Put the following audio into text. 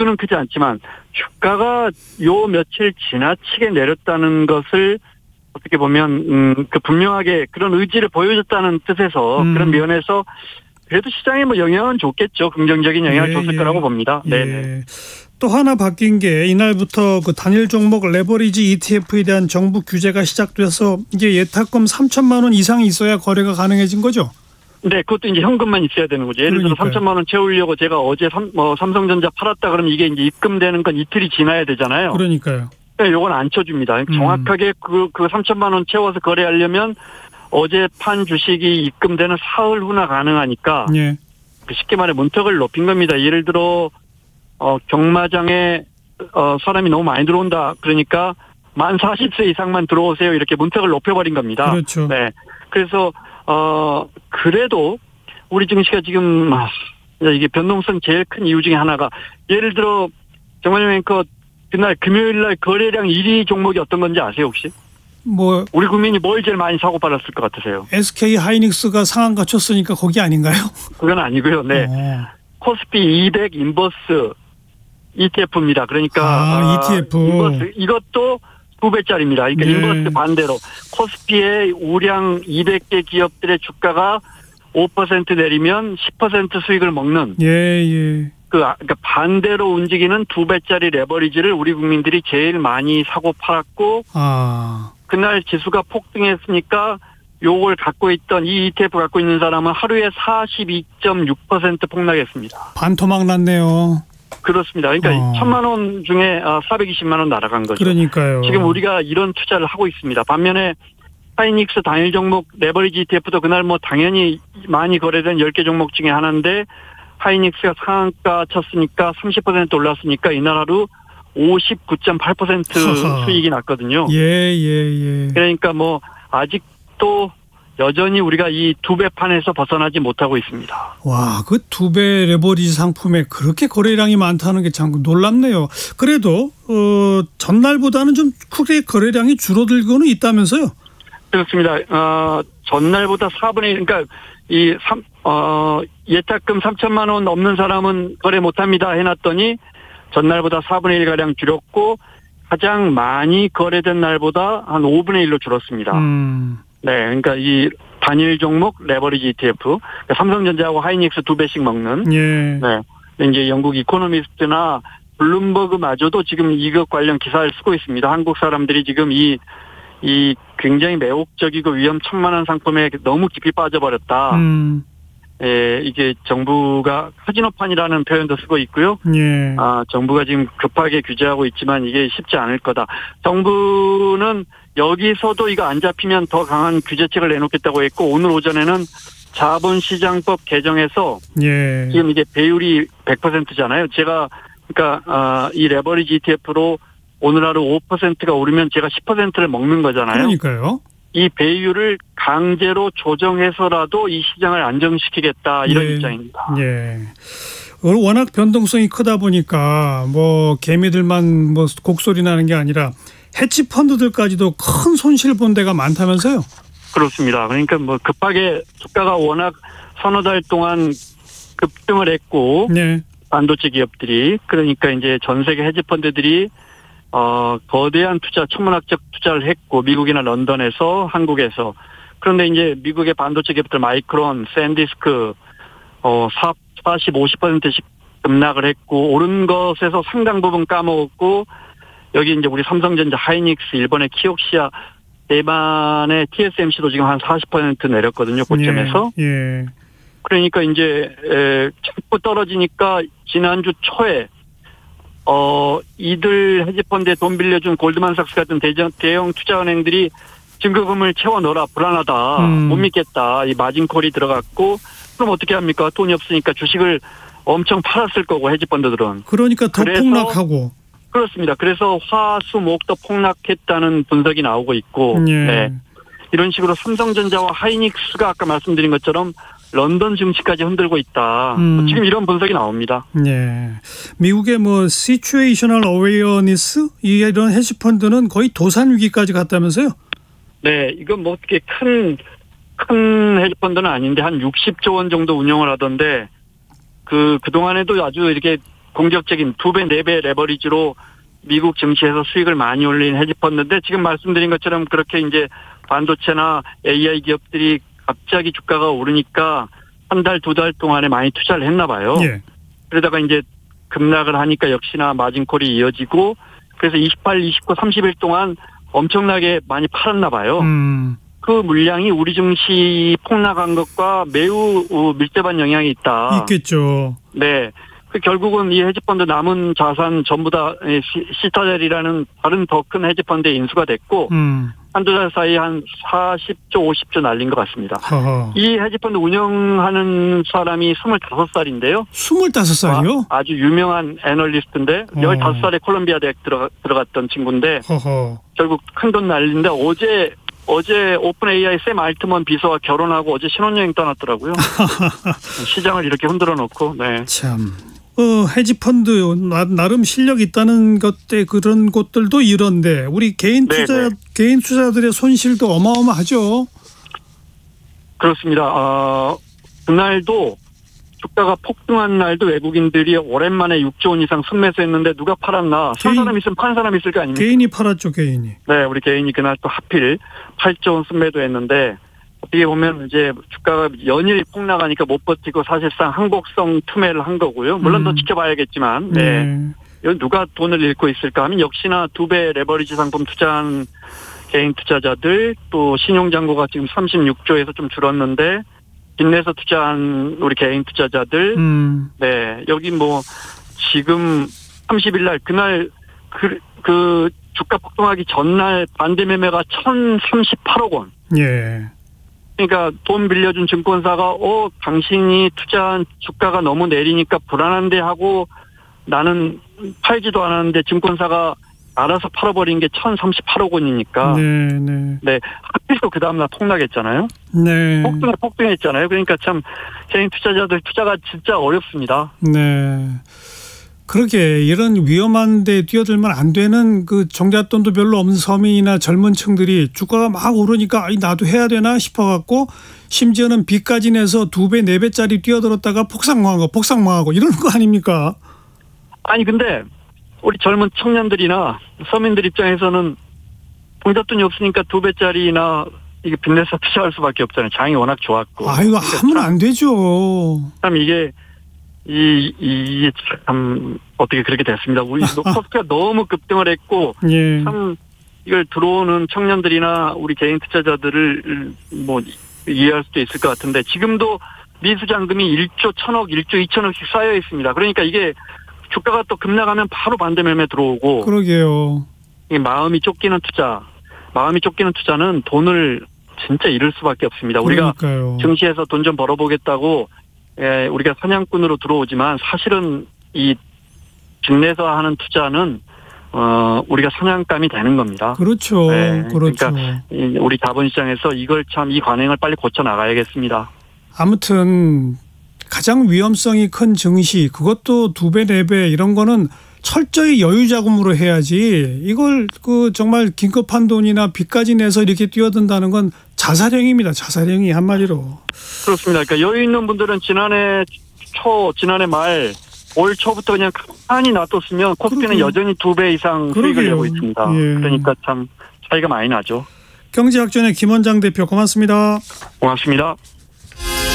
액수는 크지 않지만 주가가 요 며칠 지나치게 내렸다는 것을 어떻게 보면 그 분명하게 그런 의지를 보여줬다는 뜻에서 그런 면에서 그래도 시장에 뭐 영향은 줬겠죠. 긍정적인 영향을 줬을 거라고 봅니다. 네. 또 하나 바뀐 게 이날부터 그 단일 종목 레버리지 ETF에 대한 정부 규제가 시작돼서 이게 예탁금 3천만 원 이상이 있어야 거래가 가능해진 거죠? 네, 그것도 이제 현금만 있어야 되는 거죠. 예를 들어 3천만 원 채우려고 제가 어제 삼성전자 팔았다 그러면 이게 이제 입금되는 건 이틀이 지나야 되잖아요. 그러니까요. 네, 요건 안 쳐줍니다. 정확하게 그 3천만 원 채워서 거래하려면 어제 판 주식이 입금되는 사흘 후나 가능하니까 예. 쉽게 말해 문턱을 높인 겁니다. 예를 들어 경마장에 사람이 너무 많이 들어온다. 그러니까 만 40세 이상만 들어오세요. 이렇게 문턱을 높여버린 겁니다. 그렇죠. 네. 그래서 그래도 우리 증시가 지금 이게 변동성 제일 큰 이유 중에 하나가 예를 들어 정관용 앵커 그날 금요일 날 거래량 1위 종목이 어떤 건지 아세요 혹시? 뭐 우리 국민이 뭘 제일 많이 사고 팔았을 것 같으세요? SK 하이닉스가 상한 갖췄으니까 거기 아닌가요? 그건 아니고요. 네. 코스피 200 인버스 ETF입니다. 그러니까 ETF. 인버스 이것도 2배짜리입니다. 그러니까 네. 인버스 반대로 코스피의 우량 200개 기업들의 주가가 5% 내리면 10% 수익을 먹는 예. 그러니까 반대로 움직이는 2배짜리 레버리지를 우리 국민들이 제일 많이 사고 팔았고 그날 지수가 폭등했으니까 요걸 갖고 있던 이 ETF 갖고 있는 사람은 하루에 42.6% 폭락했습니다. 반토막 났네요. 그렇습니다. 그러니까 1,000만 원 중에 420만 원 날아간 거죠. 그러니까요. 지금 우리가 이런 투자를 하고 있습니다. 반면에 하이닉스 단일 종목 레버리지 ETF도 그날 뭐 당연히 많이 거래된 10개 종목 중에 하나인데 하이닉스가 상한가 쳤으니까 30% 올랐으니까 이날 하루 59.8% 수익이 났거든요. 예. 그러니까 뭐 아직도 여전히 우리가 이 2배 판에서 벗어나지 못하고 있습니다. 와, 그 2배 레버리지 상품에 그렇게 거래량이 많다는 게 참 놀랍네요. 그래도 전날보다는 좀 크게 거래량이 줄어들고는 있다면서요? 그렇습니다. 전날보다 4분의 1, 그러니까 예탁금 3천만 원 넘는 사람은 거래 못합니다 해놨더니 전날보다 4분의 1가량 줄였고 가장 많이 거래된 날보다 한 5분의 1로 줄었습니다. 네, 그러니까 이 단일 종목 레버리지 ETF, 그러니까 삼성전자하고 하이닉스 2배씩 먹는. 예. 네, 이제 영국 이코노미스트나 블룸버그마저도 지금 이것 관련 기사를 쓰고 있습니다. 한국 사람들이 지금 이 굉장히 매혹적이고 위험천만한 상품에 너무 깊이 빠져버렸다. 이게 정부가 카지노판이라는 표현도 쓰고 있고요. 예. 정부가 지금 급하게 규제하고 있지만 이게 쉽지 않을 거다. 정부는 여기서도 이거 안 잡히면 더 강한 규제책을 내놓겠다고 했고 오늘 오전에는 자본시장법 개정해서 지금 이게 배율이 100%잖아요. 제가 그러니까 이 레버리지 ETF로 오늘 하루 5%가 오르면 제가 10%를 먹는 거잖아요. 그러니까요. 이 배율을 강제로 조정해서라도 이 시장을 안정시키겠다 이런 입장입니다. 예. 워낙 변동성이 크다 보니까 뭐 개미들만 뭐 곡소리 나는 게 아니라 해치 펀드들까지도 큰 손실 본 데가 많다면서요? 그렇습니다. 그러니까 뭐 급하게 주가가 워낙 서너 달 동안 급등을 했고 반도체 기업들이 그러니까 이제 전 세계 해지 펀드들이 거대한 투자, 천문학적 투자를 했고 미국이나 런던에서 한국에서 그런데 이제 미국의 반도체 기업들 마이크론, 샌디스크 40, 50%씩 급락을 했고 오른 것에서 상당 부분 까먹었고 여기 이제 우리 삼성전자, 하이닉스, 일본의 키옥시아, 대만의 TSMC도 지금 한 40% 내렸거든요. 고점에서. 예. 그러니까 이제 자꾸 떨어지니까 지난주 초에 이들 헤지펀드에 돈 빌려준 골드만삭스 같은 대형 투자은행들이 증거금을 채워 넣어라 불안하다 못 믿겠다 이 마진콜이 들어갔고 그럼 어떻게 합니까? 돈이 없으니까 주식을 엄청 팔았을 거고 헤지펀드들은 그러니까 더 폭락하고 그렇습니다. 그래서 화수목도 폭락했다는 분석이 나오고 있고 네. 이런 식으로 삼성전자와 하이닉스가 아까 말씀드린 것처럼 런던 증시까지 흔들고 있다. 지금 이런 분석이 나옵니다. 네, 미국의 뭐 시츄에이셔널 어웨어니스 이런 헤지펀드는 거의 도산 위기까지 갔다면서요? 네, 이건 뭐 어떻게 큰 헤지펀드는 아닌데 한 60조 원 정도 운영을 하던데 그 동안에도 아주 이렇게 공격적인 2배, 4배 레버리지로 미국 증시에서 수익을 많이 올린 헤지펀드인데 지금 말씀드린 것처럼 그렇게 이제 반도체나 AI 기업들이 갑자기 주가가 오르니까 한 달, 2달 동안에 많이 투자를 했나 봐요. 예. 그러다가 이제 급락을 하니까 역시나 마진콜이 이어지고 그래서 28, 29, 30일 동안 엄청나게 많이 팔았나 봐요. 그 물량이 우리 증시 폭락한 것과 매우 밀접한 영향이 있다. 있겠죠. 네. 결국은 이 헤지펀드 남은 자산 전부 다 시타델이라는 다른 더 큰 헤지펀드에 인수가 됐고 한두 달 사이 한 40조, 50조 날린 것 같습니다. 허허. 이 헤지펀드 운영하는 사람이 25살인데요. 25살이요? 아주 유명한 애널리스트인데 15살에 콜롬비아 대학 들어갔던 친구인데 허허. 결국 큰돈 날린데 어제 오픈 AI 샘 알트먼 비서와 결혼하고 어제 신혼여행 떠났더라고요. 시장을 이렇게 흔들어 놓고. 네. 참. 헤지펀드 나름 실력 있다는 것들 그런 곳들도 이런데 우리 개인 투자들의 손실도 어마어마하죠. 그렇습니다. 그날도 주가가 폭등한 날도 외국인들이 오랜만에 6조 원 이상 순매수했는데 누가 팔았나? 산 사람 있으면 판 사람 있을 거 아닙니까? 개인이 팔았죠, 개인이. 네, 우리 개인이 그날 또 하필 8조 원 순매도했는데 어떻게 보면 이제 주가가 연일 폭락하니까 못 버티고 사실상 항복성 투매를 한 거고요. 물론 더 지켜봐야겠지만, 네. 누가 돈을 잃고 있을까 하면 역시나 2배 레버리지 상품 투자한 개인 투자자들 또 신용잔고가 지금 36조에서 좀 줄었는데 빚내서 투자한 우리 개인 투자자들, 네. 여기 뭐 지금 30일 날 그날 그 주가 폭등하기 전날 반대 매매가 1,038억 원. 예. 그러니까 돈 빌려준 증권사가 당신이 투자한 주가가 너무 내리니까 불안한데 하고 나는 팔지도 않았는데 증권사가 알아서 팔아버린 게 1,038억 원이니까. 네. 하필 또 그 다음날 폭락했잖아요. 네. 폭등했잖아요. 그러니까 참 개인 투자자들 투자가 진짜 어렵습니다. 네. 그러게 이런 위험한 데 뛰어들면 안 되는 그 종잣돈도 별로 없는 서민이나 젊은 층들이 주가가 막 오르니까 나도 해야 되나 싶어갖고 심지어는 빚까지 내서 2배, 4배짜리 뛰어들었다가 폭삭망하고 이러는 거 아닙니까? 아니 근데 우리 젊은 청년들이나 서민들 입장에서는 종잣돈이 없으니까 2배짜리나 이게 빚내서 투자할 수밖에 없잖아요. 장이 워낙 좋았고. 이거 하면 안 되죠. 참 이게 참 어떻게 그렇게 됐습니다. 우리 코스피가 너무 급등을 했고 예. 참 이걸 들어오는 청년들이나 우리 개인 투자자들을 뭐 이해할 수도 있을 것 같은데 지금도 미수잔금이 1조 1,000억, 1조 2천억씩 쌓여 있습니다. 그러니까 이게 주가가 또 급락하면 바로 반대 매매 들어오고. 그러게요. 마음이 쫓기는 투자는 돈을 진짜 잃을 수밖에 없습니다. 그러니까요. 우리가 증시에서 돈 좀 벌어보겠다고 우리가 사냥꾼으로 들어오지만 사실은 이 빚내서 하는 투자는 우리가 사냥감이 되는 겁니다. 그렇죠. 네, 그렇죠. 그러니까 우리 자본시장에서 이걸 참 이 관행을 빨리 고쳐 나가야겠습니다. 아무튼 가장 위험성이 큰 증시 그것도 2배, 4배 이런 거는 철저히 여유 자금으로 해야지 이걸 정말 긴급한 돈이나 빚까지 내서 이렇게 뛰어든다는 건 자살행위입니다. 자살행위 한마디로. 그렇습니다. 그러니까 여유 있는 분들은 지난해 말 올 초부터 그냥 가만히 놔뒀으면 코스피는 여전히 2배 이상 수익을 내고 있습니다. 예. 그러니까 참 차이가 많이 나죠. 경제학전의 김원장 대표 고맙습니다. 고맙습니다.